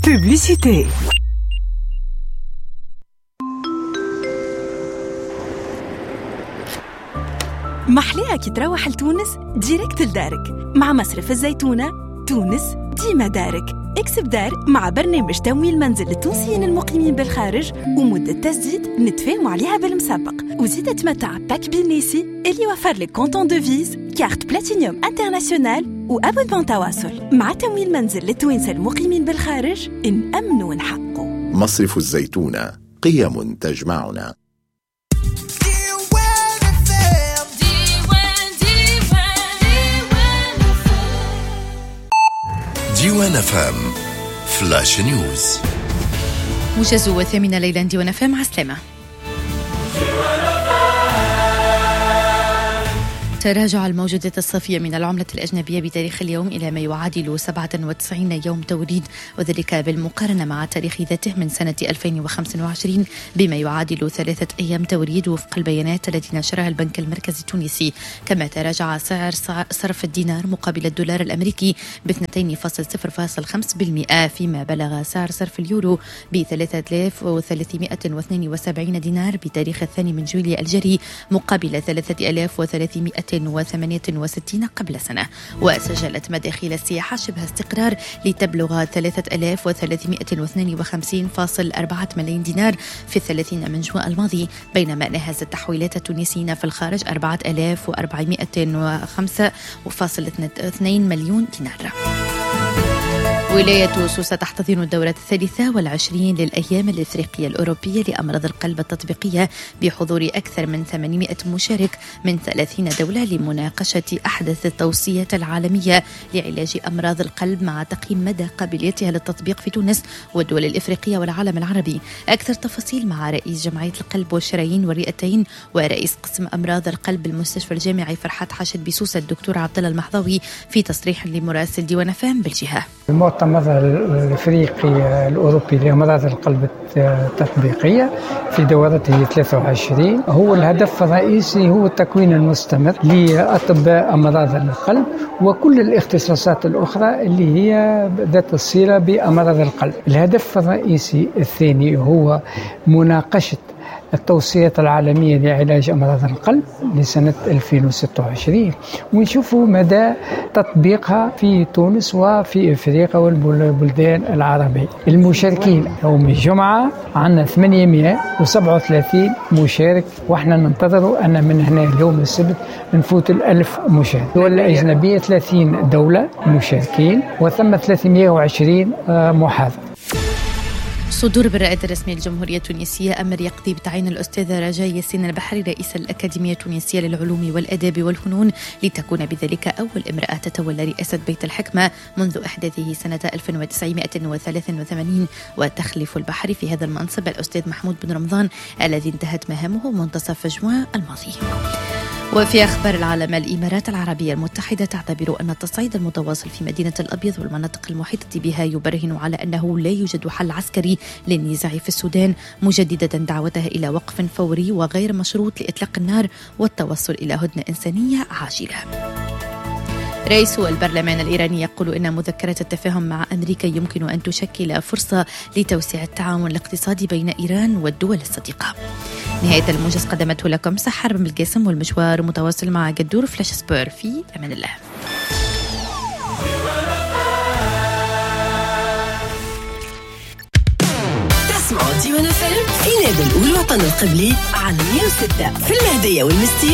Publicité. محليها كي تروح لتونس ديريكت لدارك مع مصرف الزيتونة. تونس ديما دارك. اكسب دار مع برنامج تمويل منزل للتونسيين المقيمين بالخارج ومدة تسديد نتفاهموا عليها بالمسبق، وزيد تمتع باك بينيسي اللي يوفر لك كونتون دوفيز، كارت بلاتينيوم انترناسيونال وابونمون تواصل. مع تمويل منزل للتوانسة المقيمين بالخارج نأمن ونحققوا. مصرف الزيتونة، قيم تجمعنا. ديوان فام فلاش نيوز. موجز وثامنة ليلا ديوان فام. عسلامة. تراجع الموجودات الصافية من العملة الأجنبية بتاريخ اليوم إلى ما يعادل 97 يوم توريد، وذلك بالمقارنة مع تاريخ ذاته من سنة 2025 بما يعادل 3 أيام توريد وفق البيانات التي نشرها البنك المركزي التونسي. كما تراجع سعر صرف الدينار مقابل الدولار الأمريكي ب 2.05%، فيما بلغ سعر صرف اليورو ب 3372 دينار بتاريخ 2 جويلية الجاري مقابل 3368 قبل سنة. وسجلت مداخيل السياحة شبه استقرار لتبلغ 3352.4 ملايين دينار في 30 من جوان الماضي، بينما نهزت تحويلات التونسيين في الخارج 4405.2 مليون دينار. ولاية سوسة تحتضن الدورة 23 للأيام الإفريقية الأوروبية لأمراض القلب التطبيقية بحضور أكثر من 800 مشارك من 30 دولة لمناقشة أحدث التوصيات العالمية لعلاج أمراض القلب مع تقييم مدى قابليتها للتطبيق في تونس والدول الإفريقية والعالم العربي. أكثر تفاصيل مع رئيس جمعية القلب والشرايين والرئتين ورئيس قسم أمراض القلب بالمستشفى الجامعي فرحات حاشد بسوسة الدكتور عبد الله المحضاوي في تصريح لمراسل ديوان فام بالجهة. المؤتمر الافريقي الاوروبي لامراض القلب التطبيقيه في دورته 23 هو الهدف الرئيسي هو التكوين المستمر لاطباء امراض القلب وكل الاختصاصات الاخرى اللي هي ذات الصله بامراض القلب. الهدف الرئيسي الثاني هو مناقشه التوصيات العالمية لعلاج أمراض القلب لسنة 2026 ونشوفوا مدى تطبيقها في تونس وفي إفريقيا والبلدان العربية. المشاركين يوم الجمعة عندنا 837 مشارك، وإحنا ننتظر أن من هنا اليوم السبت نفوت 1000 مشارك. الدول الأجنبية 30 دولة مشاركين وثم 320 محاضر. صدور بالرائد الرسمي للجمهورية التونسية أمر يقضي بتعيين الأستاذة رجاء ياسين البحري رئيس الأكاديمية التونسية للعلوم والآداب والفنون، لتكون بذلك أول امرأة تتولى رئاسة بيت الحكمة منذ إحداثه سنة 1983، وتخلف البحري في هذا المنصب الأستاذ محمود بن رمضان الذي انتهت مهامه منتصف جوان الماضي. وفي أخبار العالم، الإمارات العربية المتحدة تعتبر أن التصعيد المتواصل في مدينة الأبيض والمناطق المحيطة بها يبرهن على أنه لا يوجد حل عسكري للنزاع في السودان، مجددة دعوتها إلى وقف فوري وغير مشروط لإطلاق النار والتوصل إلى هدنة إنسانية عاجلة. رئيس البرلمان الإيراني يقول إن مذكرة التفاهم مع أمريكا يمكن أن تشكل فرصة لتوسيع التعاون الاقتصادي بين إيران والدول الصديقة. نهاية الموجز قدمته لكم سحر بن بالقاسم، والمشوار متواصل مع قدور فلاش سبور. في أمان الله. تسمعوا ديوان فام في نادي الأول وطن القبلي على 106 في المهدية والمستي